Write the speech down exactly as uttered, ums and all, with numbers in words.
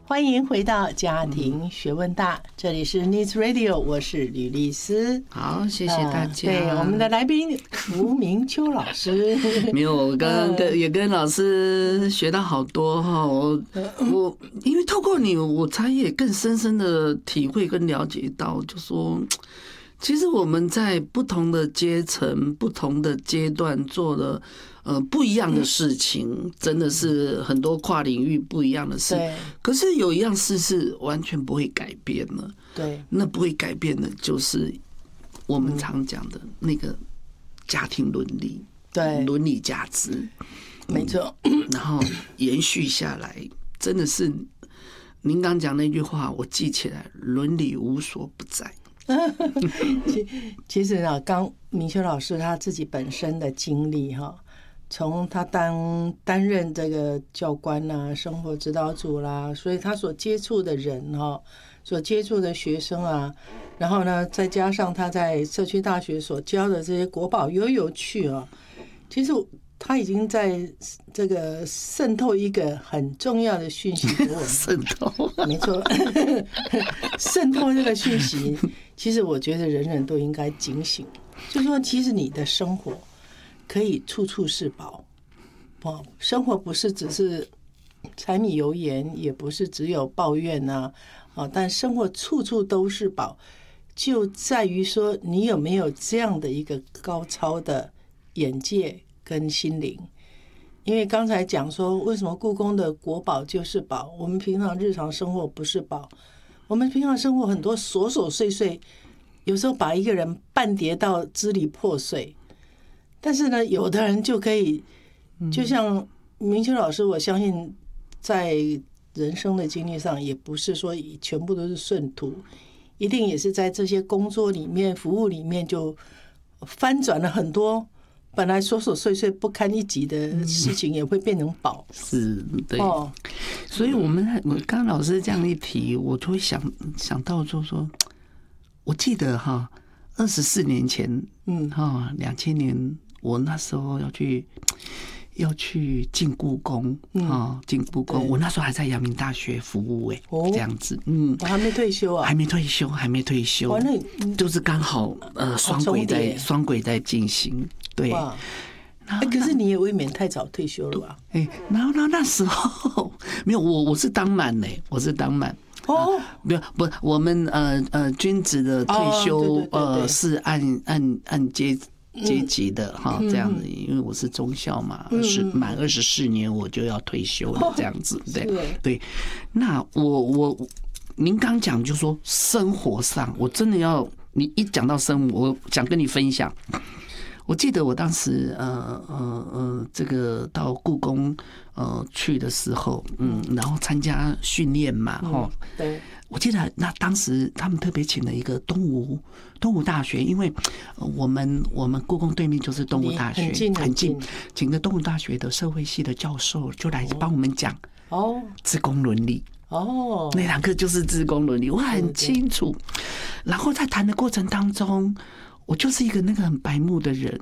欢迎回到家庭学问大，这里是 Needs Radio， 我是吕丽丝。 好，谢谢大家。 呃、对，我们的来宾吴明秋老师， 没有，我刚刚跟也跟老师学到好多哈。我我因为透过你，我才也更深深的体会跟了解到，就说其实我们在不同的阶层、不同的阶段做了呃不一样的事情，真的是很多跨领域不一样的事。可是有一样事是完全不会改变的。对，那不会改变的就是我们常讲的那个家庭伦理，对，伦理价值， 没错。 然后延续下来，真的是您刚讲那句话，我记起来，伦理无所不在。 其其实啊，刚明秋老师他自己本身的经历哈，从他当担任这个教官啦、生活指导组啦，所以他所接触的人哈，所接触的学生啊，然后呢，再加上他在社区大学所教的这些国宝悠游趣啊，其实他已经在这个渗透一个很重要的讯息给我们。 渗透， 没错，渗透这个讯息，其实我觉得人人都应该警醒，就是说，其实你的生活可以处处是宝，哦，生活不是只是柴米油盐，也不是只有抱怨啊，哦，但生活处处都是宝，就在于说你有没有这样的一个高超的眼界跟心灵。因为刚才讲说，为什么故宫的国宝就是宝，我们平常日常生活不是宝，我们平常生活很多琐琐碎碎，有时候把一个人半跌到支离破碎，但是呢，有的人就可以，就像明秋老师，我相信在人生的经历上，也不是说全部都是顺途，一定也是在这些工作里面、服务里面就翻转了很多。本来琐琐碎碎不堪一击的事情也会变成宝， 是，对。哦，所以我们我刚刚老师这样一提，我就会想想到就说，我记得哈，二十四年前，嗯，哈，两千年，我那时候要去要去进故宫，啊，进故宫，我那时候还在阳明大学服务，哎，这样子，嗯， 我还没退休啊， 还没退休，还没退休，就是刚好呃双轨在双轨在进行。对， 哎，可是你也未免太早退休了吧？ 哎，然后那那时候没有我，我是当满呢，我是当满哦，没有不，我们呃呃军职的退休呃是按按按阶阶级的哈，这样子，因为我是中校嘛，二十满二十四年我就要退休了，这样子，对对。那我我您刚讲就说生活上，我真的要你一讲到生活，我想跟你分享。我记得我当时呃呃呃，这个到故宫呃去的时候，嗯，然后参加训练嘛，哈、嗯，对。我记得那当时他们特别请了一个东吴东吴大学，因为我们我们故宫对面就是东吴大学，很近很近，请个东吴大学的社会系的教授就来帮我们讲哦，志工伦理。哦，那堂课就是志工伦理，我很清楚。然后在谈的过程当中，我就是一个那个很白目的人，